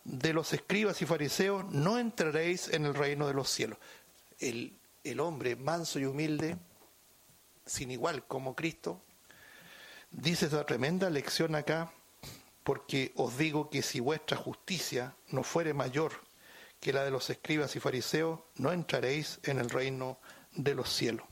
de los escribas y fariseos no entraréis en el reino de los cielos. El hombre manso y humilde, sin igual como Cristo, dice esa tremenda lección acá, porque os digo que si vuestra justicia no fuere mayor que la de los escribas y fariseos, no entraréis en el reino de los cielos.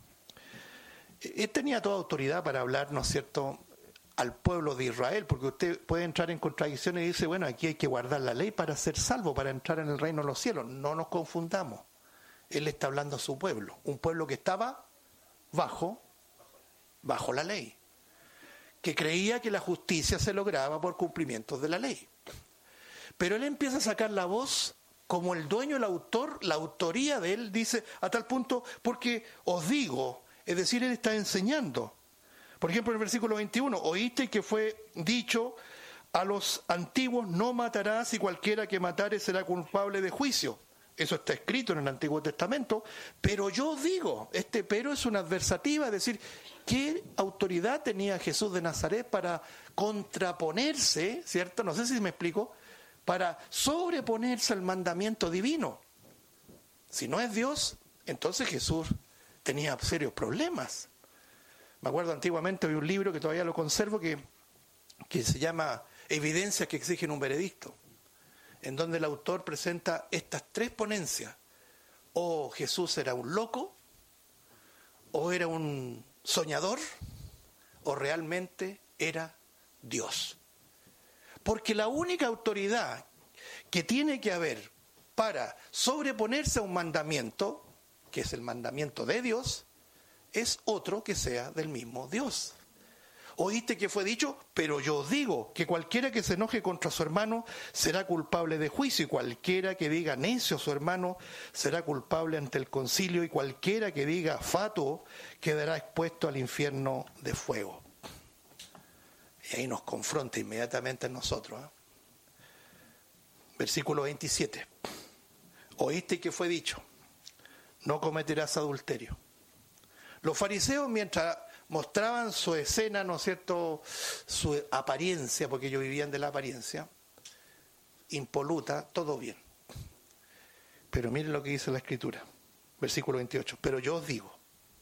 Él tenía toda autoridad para hablar, ¿no es cierto?, al pueblo de Israel, porque usted puede entrar en contradicciones y dice, bueno, aquí hay que guardar la ley para ser salvo, para entrar en el reino de los cielos. No nos confundamos. Él está hablando a su pueblo, un pueblo que estaba bajo la ley, que creía que la justicia se lograba por cumplimientos de la ley. Pero él empieza a sacar la voz como el dueño, el autor, la autoría de él, dice, a tal punto, porque os digo, es decir, él está enseñando. Por ejemplo, en el versículo 21, oíste que fue dicho a los antiguos, no matarás y cualquiera que matare será culpable de juicio. Eso está escrito en el Antiguo Testamento, pero yo digo, este pero es una adversativa, es decir, ¿qué autoridad tenía Jesús de Nazaret para contraponerse, ¿cierto? No sé si me explico, para sobreponerse al mandamiento divino. Si no es Dios, entonces Jesús tenía serios problemas. Me acuerdo antiguamente de un libro que todavía lo conservo que se llama Evidencias que exigen un veredicto, en donde el autor presenta estas tres ponencias. O Jesús era un loco, o era un soñador, o realmente era Dios. Porque la única autoridad que tiene que haber para sobreponerse a un mandamiento, que es el mandamiento de Dios, es otro que sea del mismo Dios. Oíste que fue dicho, pero yo os digo que cualquiera que se enoje contra su hermano será culpable de juicio, y cualquiera que diga necio a su hermano será culpable ante el concilio, y cualquiera que diga fatuo quedará expuesto al infierno de fuego. Y ahí nos confronta inmediatamente a nosotros. Versículo 27. Oíste que fue dicho, no cometerás adulterio. Los fariseos, mientras mostraban su escena, ¿no es cierto?, su apariencia, porque ellos vivían de la apariencia, impoluta, todo bien. Pero miren lo que dice la Escritura, versículo 28. Pero yo os digo,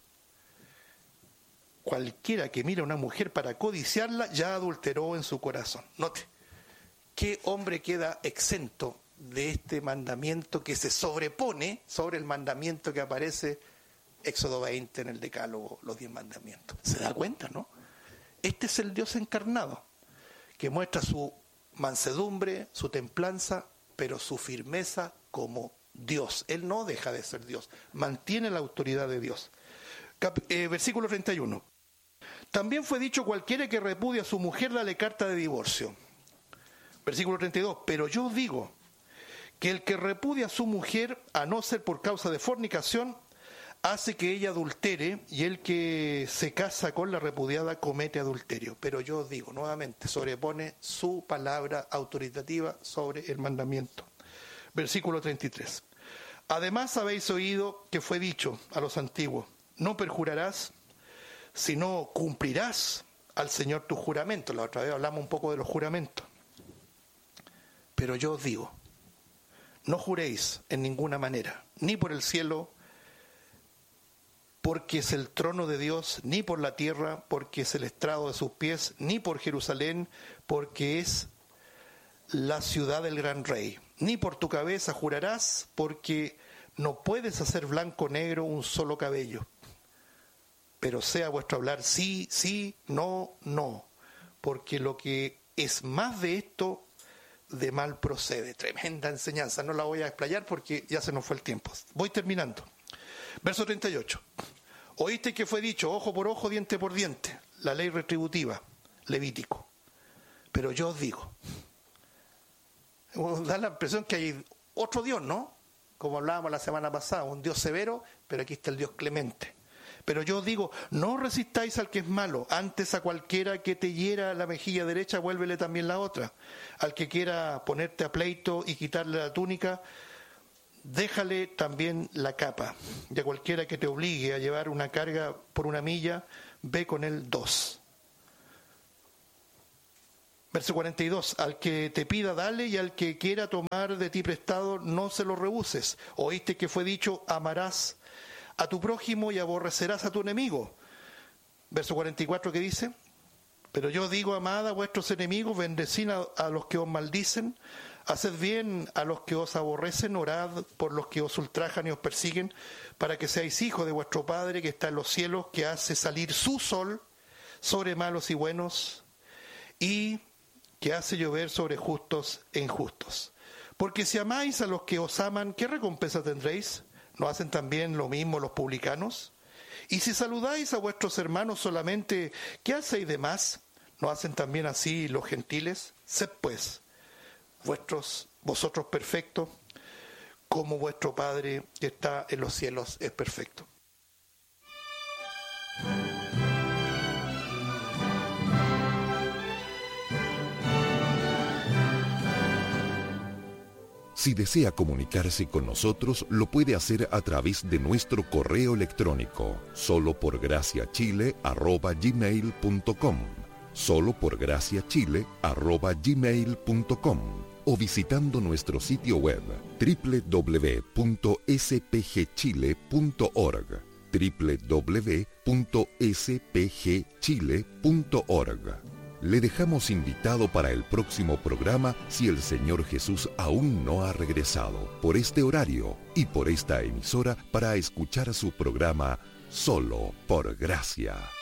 cualquiera que mira a una mujer para codiciarla, ya adulteró en su corazón. Note, ¿qué hombre queda exento de este mandamiento que se sobrepone sobre el mandamiento que aparece Éxodo 20 en el Decálogo, los 10 mandamientos? ¿Se da cuenta, no? Este es el Dios encarnado, que muestra su mansedumbre, su templanza, pero su firmeza como Dios. Él no deja de ser Dios, mantiene la autoridad de Dios. Versículo 31. También fue dicho, cualquiera que repudia a su mujer, dale carta de divorcio. Versículo 32. Pero yo digo que el que repudia a su mujer, a no ser por causa de fornicación, hace que ella adultere, y el que se casa con la repudiada comete adulterio. Pero yo os digo, nuevamente, sobrepone su palabra autoritativa sobre el mandamiento. Versículo 33. Además habéis oído que fue dicho a los antiguos, no perjurarás, sino cumplirás al Señor tu juramento. La otra vez hablamos un poco de los juramentos. Pero yo os digo, no juréis en ninguna manera, ni por el cielo, porque es el trono de Dios, ni por la tierra, porque es el estrado de sus pies, ni por Jerusalén, porque es la ciudad del gran rey. Ni por tu cabeza jurarás, porque no puedes hacer blanco o negro un solo cabello. Pero sea vuestro hablar sí, sí, no, no, porque lo que es más de esto, de mal procede. Tremenda enseñanza, no la voy a explayar porque ya se nos fue el tiempo. Voy terminando. Verso 38. Oíste que fue dicho, ojo por ojo, diente por diente, la ley retributiva, Levítico. Pero yo os digo, da la impresión que hay otro Dios, ¿no? Como hablábamos la semana pasada, un Dios severo, pero aquí está el Dios clemente. Pero yo os digo, no resistáis al que es malo, antes a cualquiera que te hiera la mejilla derecha, vuélvele también la otra. Al que quiera ponerte a pleito y quitarle la túnica, déjale también la capa. Y a cualquiera que te obligue a llevar una carga por 1 milla, ve con él 2. Verso 42, al que te pida dale, y al que quiera tomar de ti prestado no se lo rehuses. Oíste que fue dicho, amarás a tu prójimo y aborrecerás a tu enemigo. Verso 44 que dice, pero yo digo, amad a vuestros enemigos, bendecid a los que os maldicen, haced bien a los que os aborrecen, orad por los que os ultrajan y os persiguen, para que seáis hijos de vuestro Padre que está en los cielos, que hace salir su sol sobre malos y buenos, y que hace llover sobre justos e injustos. Porque si amáis a los que os aman, ¿qué recompensa tendréis? ¿No hacen también lo mismo los publicanos? Y si saludáis a vuestros hermanos solamente, ¿qué hacéis de más? ¿No hacen también así los gentiles? Sed pues vosotros perfectos, como vuestro Padre que está en los cielos es perfecto. Si desea comunicarse con nosotros, lo puede hacer a través de nuestro correo electrónico, soloporgraciachile@gmail.com, soloporgraciachile@gmail.com, o visitando nuestro sitio web www.spgchile.org, www.spgchile.org. Le dejamos invitado para el próximo programa si el Señor Jesús aún no ha regresado, por este horario y por esta emisora, para escuchar su programa Solo por Gracia.